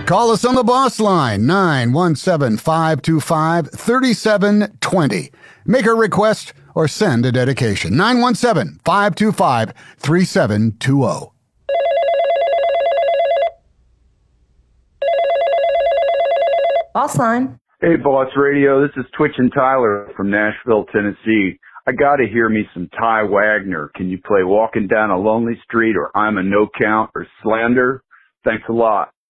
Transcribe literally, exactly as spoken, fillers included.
Call us on the boss line, nine one seven, five two five, three seven two zero. Make a request or send a dedication, nine one seven, five two five, three seven two zero. Boss line. Hey, Boss Radio. This is Twitchin' Tyler from Nashville, Tennessee. I gotta hear me some Ty Wagner. Can you play Walking Down a Lonely Street or I'm a No Count or Slander? Thanks a lot.